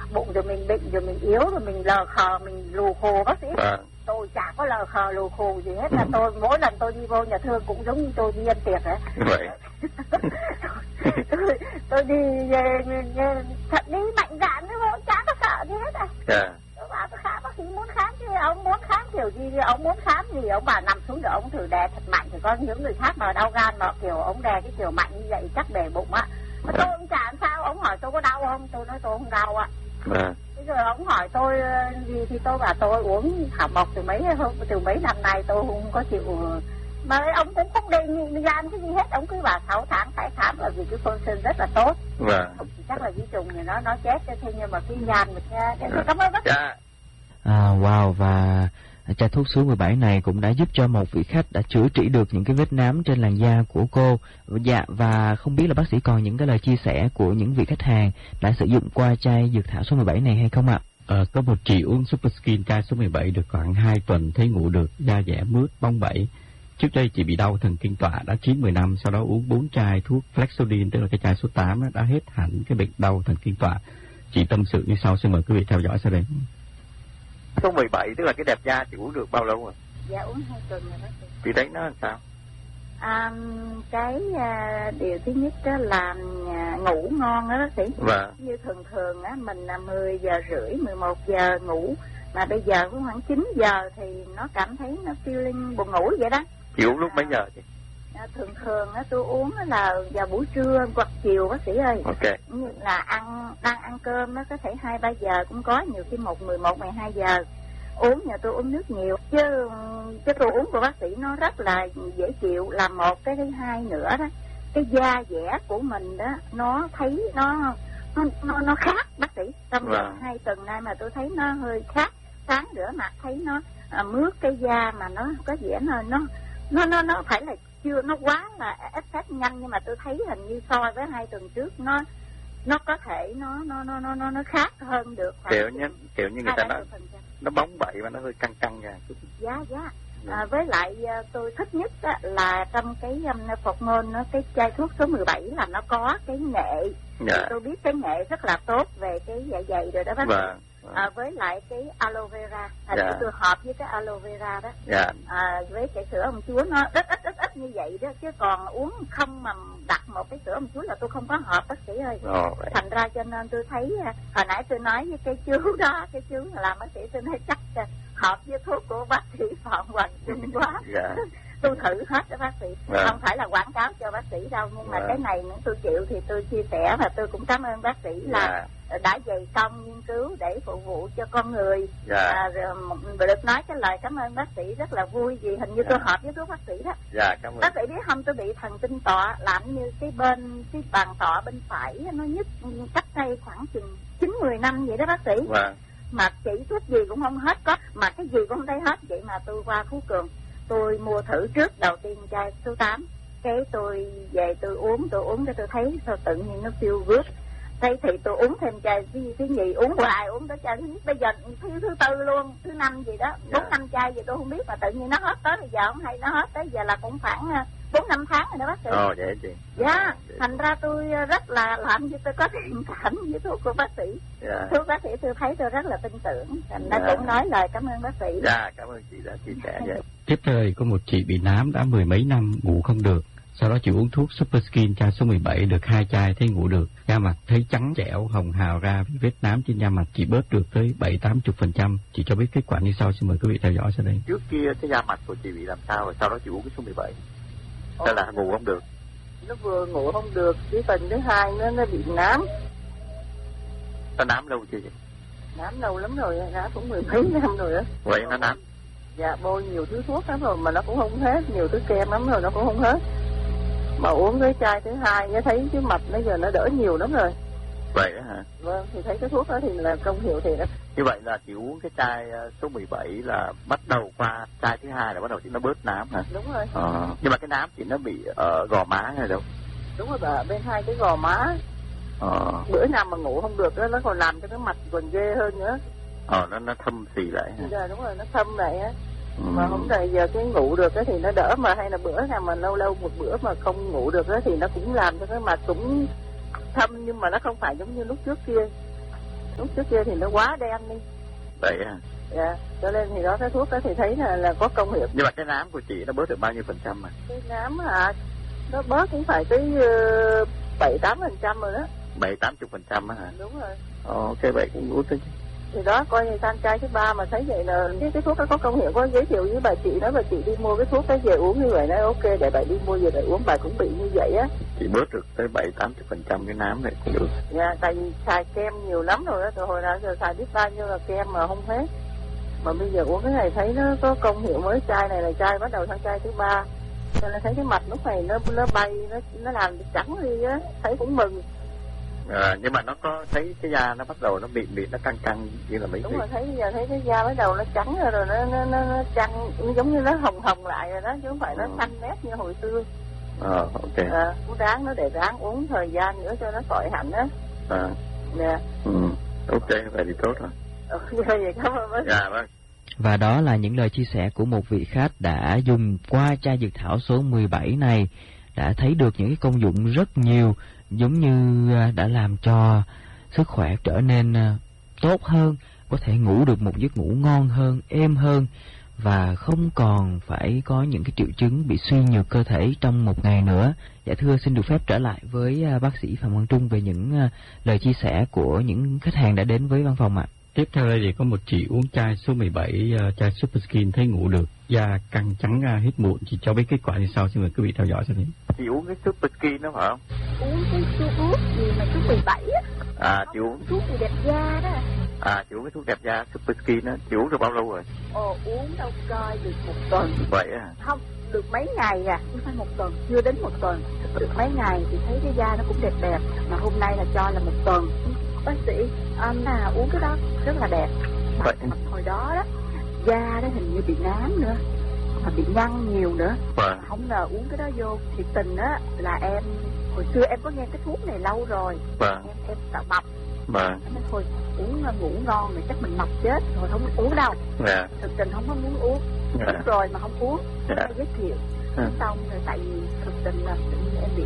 bụng rồi mình bệnh rồi mình yếu rồi mình lờ khờ mình lù khù bác sĩ. Tôi chả có lờ khờ lù khù gì hết, là tôi mỗi lần tôi đi vô nhà thương cũng giống như tôi đi ăn tiệc ấy. Vậy. tôi đi thật đi mạnh dạn chứ không, chả có sợ gì hết à. Tôi bảo tôi khám bác sĩ muốn khám chứ ông muốn khám kiểu gì thì ông muốn khám gì ông bảo nằm xuống để ông thử đè thật mạnh, thì có những người khác mà đau gan mà kiểu ông đè cái kiểu mạnh như vậy chắc bể bụng á. Tôi cũng chả làm sao, ông hỏi tôi có đau không, tôi nói tôi không đau ạ. Bây giờ ông hỏi tôi gì thì tôi bảo tôi uống thảo mộc từ mấy năm nay tôi không có chịu, mà ông cũng không đề nghị mình làm cái gì hết, ông cứ bảo 6 tháng phải khám là vì cái phân sinh rất là tốt. Chắc là vi trùng thì nó chết, thế nhưng mà cái gan mình cảm ơn bác sĩ. Wow, và chai thuốc số 17 này cũng đã giúp cho một vị khách đã chữa trị được những cái vết nám trên làn da của cô. Dạ, và không biết là bác sĩ còn những cái lời chia sẻ của những vị khách hàng đã sử dụng qua chai dược thảo số 17 này hay không ạ? Có một chị uống Super Skin chai số 17 được khoảng 2 tuần thấy ngủ được, da dẻ mướt, bong bẩy. Trước đây chị bị đau thần kinh tọa đã 9-10 năm, sau đó uống 4 chai thuốc Flexodin, tức là cái chai số 8 đã hết hẳn cái bệnh đau thần kinh tọa. Chị tâm sự như sau, xin mời quý vị theo dõi sau đây. Số 17 tức là cái đẹp da chị uống được bao lâu rồi? Dạ uống 2 tuần rồi bác sĩ. Chị thấy nó làm sao? Điều thứ nhất đó là ngủ ngon đó bác sĩ. Như thường á mình là 10 giờ rưỡi 11 giờ ngủ, mà bây giờ cũng khoảng 9 giờ thì nó cảm thấy nó feeling buồn ngủ vậy đó. Chị uống lúc mấy giờ chị? Thường á tôi uống là vào buổi trưa hoặc chiều bác sĩ ơi. Như là đang ăn cơm nó có thể 2-3 giờ cũng có, nhiều khi 11-12 giờ. Uống nhà tôi uống nước nhiều chứ tôi uống của bác sĩ nó rất là dễ chịu, là một. Cái thứ hai nữa đó, cái da dẻ của mình đó nó thấy nó khác bác sĩ. Trong vòng 2 tuần nay mà tôi thấy nó hơi khác, sáng rửa mặt thấy nó mướt cái da, mà nó có vẻ nó phải là chưa, nó quá là effect nhanh, nhưng mà tôi thấy hình như so với 2 tuần trước nó có thể nó khác hơn được. Kiểu như người ta nói nó bóng bẩy và nó hơi căng căng ra. Dạ. Với lại tôi thích nhất là trong cái phột môn cái chai thuốc số 17 là nó có cái nghệ. Tôi biết cái nghệ rất là tốt về cái dạ dày rồi đó bác sĩ. Với lại cái aloe vera, tôi hợp với cái aloe vera đó. Với cái sữa ông chúa nó ít như vậy đó, chứ còn uống không mà đặt một cái sữa ông chúa là tôi không có hợp bác sĩ ơi. Thành ra cho nên tôi thấy hồi nãy tôi nói với cái chú đó, cái chú làm bác sĩ, tôi nói chắc hợp với thuốc của bác sĩ Phạm Hoàng Trung quá. Tôi thử hết đó bác sĩ. Không phải là quảng cáo cho bác sĩ đâu, nhưng mà cái này nếu tôi chịu thì tôi chia sẻ, và tôi cũng cảm ơn bác sĩ là đã dày công nghiên cứu để phục vụ cho con người. Được nói cái lời cảm ơn bác sĩ rất là vui, vì hình như tôi hợp với thuốc bác sĩ đó. Bác sĩ biết không, tôi bị thần kinh tọa, làm như cái bàn tọa bên phải nó nhức cách đây khoảng chừng 9-10 năm vậy đó bác sĩ. Mà chỉ thuốc gì cũng không hết, có mà cái gì cũng không thấy hết. Vậy mà tôi qua Phú Cường, tôi mua thử trước đầu tiên chai số 8, cái tôi về tôi uống cái tôi thấy sao tự nhiên nó feel good. Đây thì tôi uống thêm chai thứ nhì, uống hoài uống tới chai thứ nhất, bây giờ thứ tư luôn, thứ 5 gì đó, 4-5 chai gì tôi không biết, mà tự nhiên nó hết tới bây giờ không hay, nó hết tới giờ là cũng khoảng 4-5 tháng rồi đó bác sĩ. Vậy chị. Thành ra tôi rất là làm cho tôi có thiện cảm với thuốc của bác sĩ. Thuốc bác sĩ tôi thấy tôi rất là tin tưởng, thành ra cũng nói lời cảm ơn bác sĩ. Cảm ơn chị đã chia sẻ vậy. Tiếp theo có một chị bị nám đã 10 mấy năm ngủ không được. Sau đó chị uống thuốc Super Skin chai số 17 được 2 chai thấy ngủ được, da mặt thấy trắng trẻo, hồng hào ra, vết nám trên da mặt chị bớt được tới 70-80%. Chị cho biết kết quả như sau, xin mời quý vị theo dõi sau đây. Trước kia cái da mặt của chị bị làm sao, rồi sau đó chị uống cái số 17. Sao là ngủ không được? Nó vừa ngủ không được, cái phần thứ hai nó bị nám. Nó nám lâu chưa vậy? Nám lâu lắm rồi, nám cũng 10 mấy năm rồi đó. Vậy nó nám? Dạ, bôi nhiều thứ thuốc lắm rồi mà nó cũng không hết, nhiều thứ kem lắm rồi nó cũng không hết. Mà uống cái chai thứ hai nó thấy cái mặt bây giờ nó đỡ nhiều lắm rồi. Vậy đó hả? Vâng, thì thấy cái thuốc đó thì là công hiệu thì đó. Như vậy là chị uống cái chai số 17 là bắt đầu qua chai thứ hai là bắt đầu chị nó bớt nám hả? Đúng rồi. Nhưng mà cái nám chị nó bị ở gò má hay đâu? Đúng rồi bà, bên hai cái gò má. Bữa nào mà ngủ không được đó, nó còn làm cho cái mặt còn ghê hơn nữa. Nó thâm xì lại hả? Dạ đúng rồi, nó thâm lại á. Mà không phải giờ cái ngủ được á thì nó đỡ, mà hay là bữa nào mà lâu một bữa mà không ngủ được á thì nó cũng làm cho cái mặt cũng thâm, nhưng mà nó không phải giống như lúc trước kia. Lúc trước kia thì nó quá đen đi. Vậy à? Dạ, cho nên thì đó cái thuốc đó thì thấy là có công hiệu. Nhưng mà cái nám của chị nó bớt được bao nhiêu % mà? Cái nám hả? Nó bớt cũng phải tới 7-8% rồi đó. 70-80% hả? Đúng rồi. Ok, vậy cũng uống thôi. Thì đó, coi như sang trai thứ 3 mà thấy vậy là cái thuốc đó có công hiệu, có giới thiệu với bà chị đó, bà chị đi mua cái thuốc đó về uống như vậy, nói ok để bà đi mua về để uống, bà cũng bị như vậy á. Chị bớt được tới 7-80% cái nám này cũng được. Dạ, tại vì xài kem nhiều lắm rồi đó, từ hồi nào giờ xài biết bao nhiêu là kem mà không hết. Mà bây giờ uống cái này thấy nó có công hiệu, mới chai này là chai bắt đầu sang chai thứ 3. Cho nên thấy cái mặt lúc này nó bay, nó làm trắng đi á, thấy cũng mừng. Nhưng mà nó có thấy cái da nó bắt đầu nó bị nó căng như là mấy đúng rồi, thấy giờ thấy cái da bắt đầu nó trắng rồi nó trắng giống như nó hồng lại rồi đó, chứ không phải nó xanh nét như hồi xưa. Ok. Uống ráng nó để ráng uống thời gian nữa cho nó khỏi hẳn á. Dạ. Ok, vậy thì tốt rồi. Vậy cảm ơn bác. Dạ vâng. Và đó là những lời chia sẻ của một vị khách đã dùng qua chai dược thảo số 17 này, đã thấy được những cái công dụng rất nhiều, giống như đã làm cho sức khỏe trở nên tốt hơn, có thể ngủ được một giấc ngủ ngon hơn, êm hơn, và không còn phải có những cái triệu chứng bị suy nhược cơ thể trong một ngày nữa. Dạ thưa, xin được phép trở lại với bác sĩ Phạm Quang Trung về những lời chia sẻ của những khách hàng đã đến với văn phòng ạ. Tiếp theo đây thì có một chị uống chai số 17, chai Super Skin thấy ngủ được, da căng trắng hết mụn. Chị cho biết kết quả như sau, xin mời quý vị theo dõi cho thấy. Chị uống cái Super Skin đó phải không? Uống cái thuốc gì mà số 17 á. Chị uống thuốc gì đẹp da đó. Chị uống cái thuốc đẹp da Super Skin đó, chị uống được bao lâu rồi? Uống đâu coi được 1 tuần. Vậy à? Không, được mấy ngày à, không phải 1 tuần, chưa đến 1 tuần. Được mấy ngày thì thấy cái da nó cũng đẹp đẹp, mà hôm nay là cho là 1 tuần. Bác sĩ, uống cái đó rất là đẹp. Vậy hồi đó đó, da đó hình như bị nám nữa, mà bị nhăn nhiều nữa. Không ngờ uống cái đó vô thiệt tình á, là em hồi xưa em có nghe cái thuốc này lâu rồi. Em sợ mập. Em nói thôi uống ngủ ngon rồi chắc mình mập chết rồi, không uống đâu. Thực tình không có muốn uống. Uống rồi mà không uống, giới thiệu. Xong rồi tại vì thực tình là tự nhiên em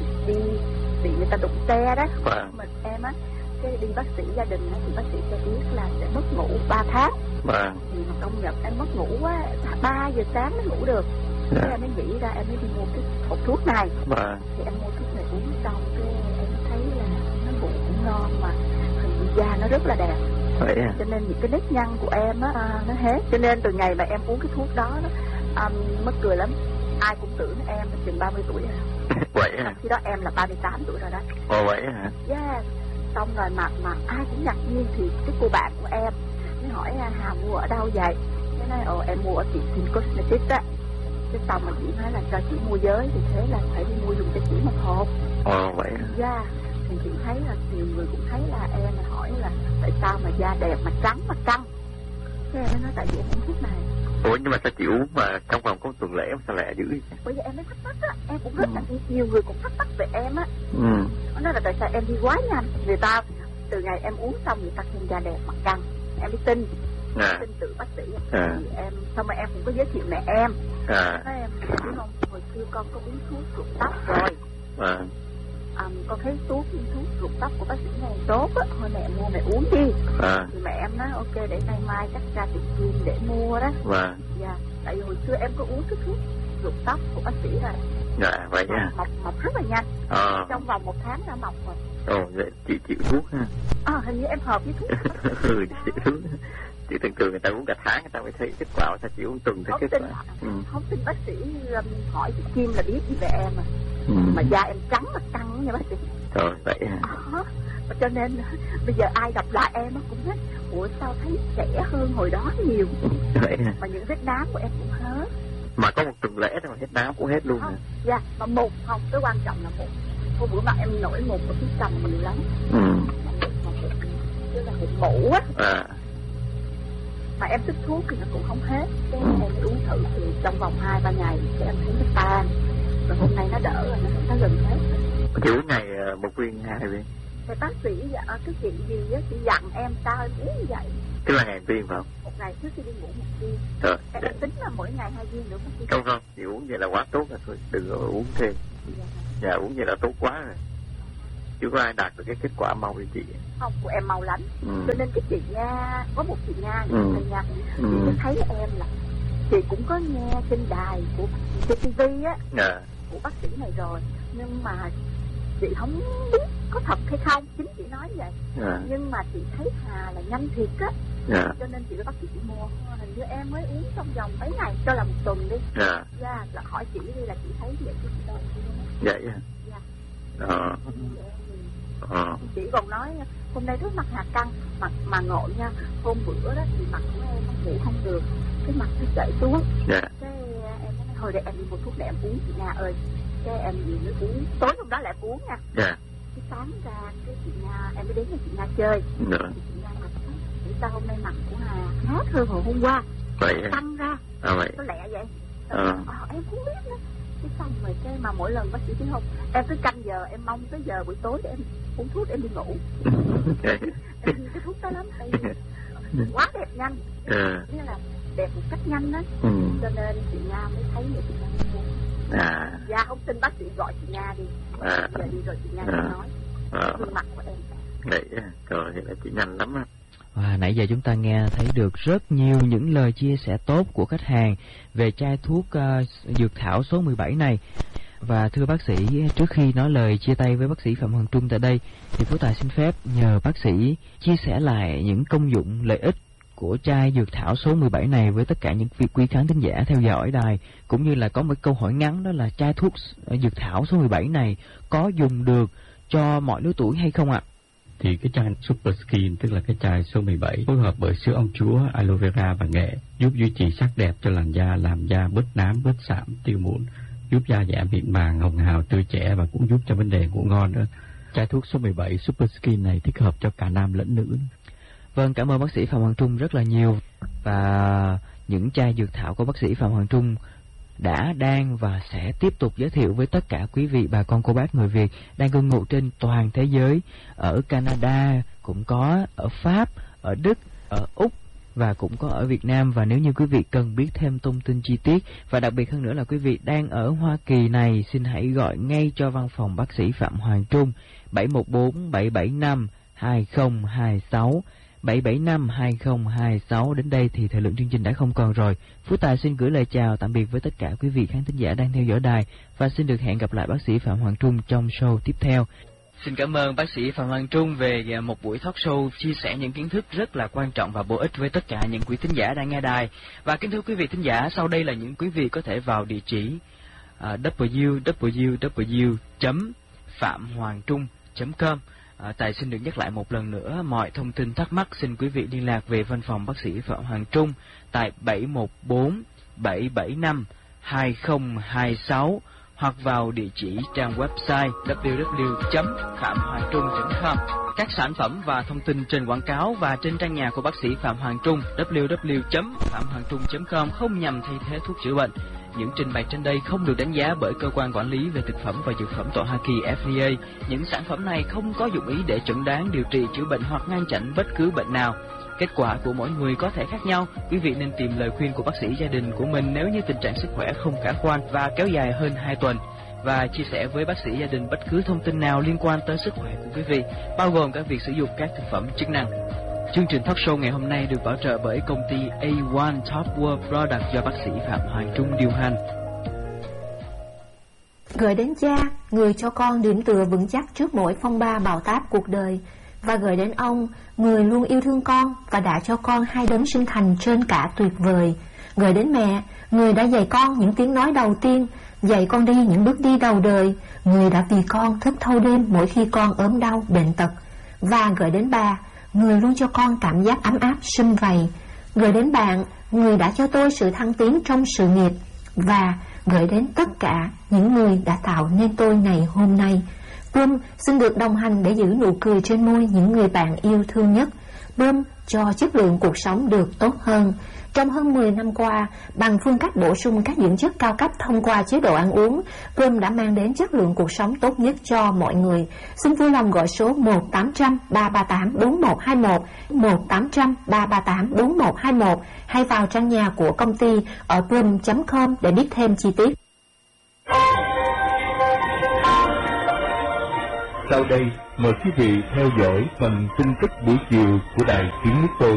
bị người ta đụng xe đó. Mình em á, cái đi bác sĩ gia đình thì bác sĩ cho biết là sẽ mất ngủ 3 tháng. Thì mà công nhận em mất ngủ quá, 3 giờ sáng mới ngủ được. Thế em mới nghĩ ra em mới đi mua cái hộp thuốc này. Thì em mua thuốc này uống xong cái em thấy là nó ngủ cũng ngon, mà hình da nó rất là đẹp. Cho nên những cái nếp nhăn của em á nó hết. Cho nên từ ngày mà em uống cái thuốc đó mắc cười lắm, ai cũng tưởng em chừng 30 tuổi rồi. Vậy hả? Khi đó em là 38 tuổi rồi đó. Vậy hả? Yeah. Xong rồi mà ai cũng ngạc nhiên, thì cái cô bạn của em mới hỏi Hà mua ở đâu vậy? Cái nói em mua ở tiệm Skin Cosmetics á. Cái xong mà chị nói là cho chị mua giới, thì thế là phải đi mua dùng cho chị một hộp. Vậy hả? Yeah. Thì chị thấy là nhiều người cũng thấy là em hỏi là tại sao mà da đẹp mà trắng mà căng. Thế em nói tại vì em uống thuốc này. Nhưng mà sao chị uống mà trong vòng có tuần lễ sao lẹ dữ vậy? Bởi vì em mới thắc mắc á, em cũng rất là nhiều người cũng thắc mắc về em á. Nó nói là tại sao em đi quá nhanh. Người ta từ ngày em uống xong người ta khen da đẹp mặt căng. Em mới tin. Tin tự bác sĩ. Thì em xong rồi em cũng có giới thiệu mẹ em. Nói em biết không, hồi xưa con có uống thuốc rụng tóc rồi. Con thấy thuốc rụng tóc của bác sĩ này tốt á, thôi mẹ mua mẹ uống đi. Thì mẹ em nói ok, để nay mai chắc ra tiệm Kim để mua đó. Dạ, tại vì hồi xưa em có uống cái thuốc rụng tóc của bác sĩ rồi. Dạ, vậy à? Mọc rất là nhanh. Trong vòng 1 tháng đã mọc rồi. Vậy chị chịu thuốc ha? Hình như em hợp với thuốc. Chị thuốc. Chị thường người ta uống cả tháng người ta mới thấy kết quả, sao chị uống tuần thấy kết quả? Không tin bác sĩ hỏi chị Kim là biết gì về em à. Mà da em trắng mà căng nha bác sĩ. Vậy hả? Cho nên bây giờ ai gặp lại em cũng nói ủa sao thấy trẻ hơn hồi đó nhiều. Vậy hả? Mà những vết nám của em cũng hết. Mà có một tuần lễ thôi hết nám cũng hết luôn hả? Dạ, mà mụn không, cái quan trọng là mụn. Hôm bữa mặt em nổi mụn ở phía trong nhiều lắm. Chứ là mụn mũ á. Mà em thích thuốc thì nó cũng không hết. Cái em uống thử thì trong vòng 2-3 ngày thì em thấy nó tan. Rồi hôm nay nó đỡ rồi, nó gần hết. Chị uống ngày 1 viên 2 viên? Thì bác sĩ cái chuyện gì á, chị dặn em sao em uống như vậy. Tức là ngày viên phải không? Một ngày trước khi đi ngủ 1 viên. Em tính là mỗi ngày 2 viên nữa bác sĩ. Không, chị uống vậy là quá tốt rồi thôi, đừng có uống thêm. Dạ, uống vậy là tốt quá rồi. chưa có ai đạt được cái kết quả mau như chị. Không, của em mau lắm. Cho nên cái chị Nga, có một chị Nga Nha, chị mới thấy em là chị cũng có nghe trên đài của TV á, của bác sĩ này rồi, nhưng mà chị không biết có thật hay không, chính chị nói vậy. Nhưng mà chị thấy Hà là nhanh thiệt á, cho nên chị với bác sĩ chị mua. Hình như em mới uống trong vòng mấy ngày, cho là một tuần đi. Là hỏi chị đi là chị thấy vậy chứ chị đâu. Vậy chị còn nói hôm nay trước mặt Hà căng, mặt mà ngộ nha, hôm bữa đó thì mặt của em ngủ không được, cái mặt nó chảy xuống. Cái em nói thôi để em đi mua thuốc để em uống chị Nga ơi. Cái em gì nữa uống, tối hôm đó lại uống nha. Cái sáng ra cái chị Nga, em mới đến với chị Nga chơi. Chị Nga mặt thì sao hôm nay mặt của Hà khác hơn hồi hôm qua, tăng ra, nó lẹ vậy. Em không biết nữa. Cái xong rồi cái mà mỗi lần bác sĩ thấy không, em cứ canh giờ em mong tới giờ buổi tối để em uống thuốc để em đi ngủ. Em đi cái thuốc đó lắm, tại vì quá đẹp nhanh, nghĩa là đẹp một cách nhanh đó. Cho nên chị Nga mới thấy người chị Nga mua. Dạ không tin bác sĩ gọi chị Nga đi. Giờ đi rồi chị Nga nói gương mặt của em. Vậy trời, thì là chị nhanh lắm á. Và nãy giờ chúng ta nghe thấy được rất nhiều những lời chia sẻ tốt của khách hàng về chai thuốc dược thảo số 17 này. Và thưa bác sĩ, trước khi nói lời chia tay với bác sĩ Phạm Hoàng Trung tại đây, thì Phú Tài xin phép nhờ bác sĩ chia sẻ lại những công dụng lợi ích của chai dược thảo số 17 này với tất cả những quý khán thính giả theo dõi đài, cũng như là có một câu hỏi ngắn, đó là chai thuốc dược thảo số 17 này có dùng được cho mọi lứa tuổi hay không ạ? Thì cái chai Super Skin, tức là cái chai số 17, phối hợp bởi sữa ong chúa, aloe vera và nghệ, giúp duy trì sắc đẹp cho làn da, làm da bớt nám, bớt sạm, tiêu mụn, giúp da giảm mịn màng, hồng hào, tươi trẻ và cũng giúp cho vấn đề ngủ ngon nữa. Chai thuốc số 17 Super Skin này thích hợp cho cả nam lẫn nữ. Vâng, cảm ơn bác sĩ Phạm Hoàng Trung rất là nhiều. Và những chai dược thảo của bác sĩ Phạm Hoàng Trung đã, đang và sẽ tiếp tục giới thiệu với tất cả quý vị bà con cô bác người Việt đang cư ngụ trên toàn thế giới. Ở Canada cũng có, ở Pháp, ở Đức, ở Úc và cũng có ở Việt Nam. Và nếu như quý vị cần biết thêm thông tin chi tiết, và đặc biệt hơn nữa là quý vị đang ở Hoa Kỳ này, xin hãy gọi ngay cho văn phòng bác sĩ Phạm Hoàng Trung 714-775-2026 775-2026. Đến đây thì thời lượng chương trình đã không còn rồi. Phú Tài xin gửi lời chào tạm biệt với tất cả quý vị khán thính giả đang theo dõi đài, và xin được hẹn gặp lại bác sĩ Phạm Hoàng Trung trong show tiếp theo. Xin cảm ơn bác sĩ Phạm Hoàng Trung về một buổi talk show chia sẻ những kiến thức rất là quan trọng và bổ ích với tất cả những quý thính giả đang nghe đài. Và kính thưa quý vị thính giả, sau đây là những quý vị có thể vào địa chỉ www.phạm-hoàng-trung.com. Tài xin được nhắc lại một lần nữa, mọi thông tin thắc mắc xin quý vị liên lạc về văn phòng bác sĩ Phạm Hoàng Trung tại 714-775-2026 hoặc vào địa chỉ trang website www.phạm-hoàng-trung.com. Các sản phẩm và thông tin trên quảng cáo và trên trang nhà của bác sĩ Phạm Hoàng Trung www.phạm-hoàng-trung.com không nhằm thay thế thuốc chữa bệnh. Những trình bày trên đây không được đánh giá bởi cơ quan quản lý về thực phẩm và dược phẩm tại Hoa Kỳ FDA. Những sản phẩm này không có dụng ý để chẩn đoán, điều trị, chữa bệnh hoặc ngăn chặn bất cứ bệnh nào. Kết quả của mỗi người có thể khác nhau. Quý vị nên tìm lời khuyên của bác sĩ gia đình của mình nếu như tình trạng sức khỏe không khả quan và kéo dài hơn 2 tuần. Và chia sẻ với bác sĩ gia đình bất cứ thông tin nào liên quan tới sức khỏe của quý vị, bao gồm các việc sử dụng các thực phẩm chức năng. Chương trình talk show ngày hôm nay được bảo trợ bởi công ty A1 Top World Product do bác sĩ Phạm Hoàng Trung điều hành. Gửi đến cha, người cho con điểm tựa vững chắc trước mỗi phong ba bão táp cuộc đời. Và gửi đến ông, người luôn yêu thương con và đã cho con 2 đấng sinh thành trên cả tuyệt vời. Gửi đến mẹ, người đã dạy con những tiếng nói đầu tiên, dạy con đi những bước đi đầu đời, người đã vì con thức thâu đêm mỗi khi con ốm đau, bệnh tật. Và gửi đến bà, người luôn cho con cảm giác ấm áp, sum vầy. Gửi đến bạn, người đã cho tôi sự thăng tiến trong sự nghiệp. Và gửi đến tất cả những người đã tạo nên tôi ngày hôm nay. Plum xin được đồng hành để giữ nụ cười trên môi những người bạn yêu thương nhất. Plum cho chất lượng cuộc sống được tốt hơn. Trong hơn 10 năm qua, bằng phương cách bổ sung các dưỡng chất cao cấp thông qua chế độ ăn uống, Plum đã mang đến chất lượng cuộc sống tốt nhất cho mọi người. Xin vui lòng gọi số 1-800-338-4121, 1-800-338-4121 hay vào trang nhà của công ty ở plum.com để biết thêm chi tiết. Sau đây Mời quý vị theo dõi phần tin tức buổi chiều của Đài Tiếng Nước Tôi.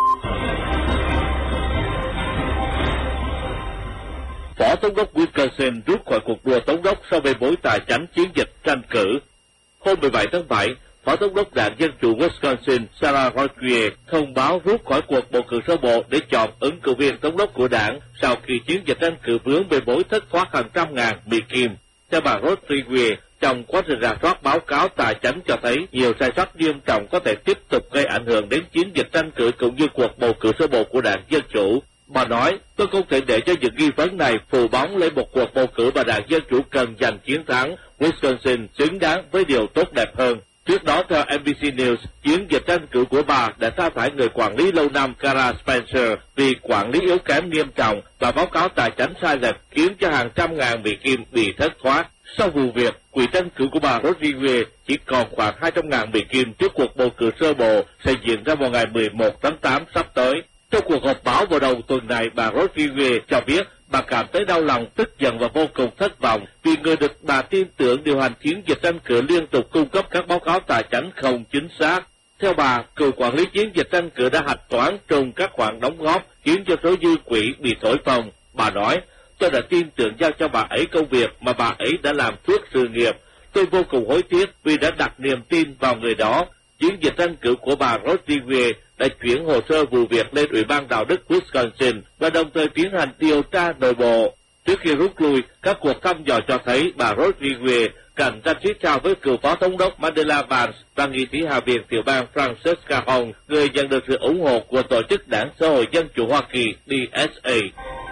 Phó Thống đốc Wisconsin rút khỏi cuộc đua Thống đốc sau bê bối tài chánh chiến dịch tranh cử. Hôm 17 tháng 7, Phó Thống đốc Đảng Dân Chủ Wisconsin Sarah Rodriguez thông báo rút khỏi cuộc bầu cử sơ bộ để chọn ứng cử viên Thống đốc của đảng sau khi chiến dịch tranh cử vướng bê bối thất thoát hàng trăm ngàn Mỹ Kim. Theo bà Rodriguez, trong quá trình rà soát báo cáo tài chánh cho thấy nhiều sai sót nghiêm trọng có thể tiếp tục gây ảnh hưởng đến chiến dịch tranh cử cũng như cuộc bầu cử sơ bộ của Đảng Dân Chủ. Bà nói, tôi không thể để cho những nghi vấn này phủ bóng lên một cuộc bầu cử mà Đảng Dân Chủ cần giành chiến thắng. Wisconsin xứng đáng với điều tốt đẹp hơn. Trước đó, theo NBC News, chiến dịch tranh cử của bà đã sa thải người quản lý lâu năm Kara Spencer vì quản lý yếu kém nghiêm trọng và báo cáo tài chánh sai lệch khiến cho hàng trăm ngàn Mỹ Kim bị thất thoát. Sau vụ việc, quỹ tranh cử của bà Rodriguez chỉ còn khoảng 200.000 Mỹ Kim trước cuộc bầu cử sơ bộ sẽ diễn ra vào ngày 11 tháng 8 sắp tới. Trong cuộc họp báo vào đầu tuần này, bà Rodriguez cho biết bà cảm thấy đau lòng, tức giận và vô cùng thất vọng vì người được bà tin tưởng điều hành chiến dịch tranh cử liên tục cung cấp các báo cáo tài chánh không chính xác. Theo bà, cựu quản lý chiến dịch tranh cử đã hạch toán trùng các khoản đóng góp khiến cho số dư quỹ bị thổi phồng. Bà nói, tôi đã tin tưởng giao cho bà ấy công việc mà bà ấy đã làm suốt sự nghiệp. Tôi vô cùng hối tiếc vì đã đặt niềm tin vào người đó. Chiến dịch tranh cử của bà Rodriguez đã chuyển hồ sơ vụ việc lên Ủy ban Đạo đức Wisconsin và đồng thời tiến hành điều tra nội bộ. Trước khi rút lui, các cuộc thăm dò cho thấy bà Rodriguez cạnh tranh suýt sao với cựu Phó Thống đốc Mandela Vance và nghị sĩ Hạ viện tiểu bang Francesca Hong, người nhận được sự ủng hộ của Tổ chức Đảng Xã hội Dân chủ Hoa Kỳ DSA.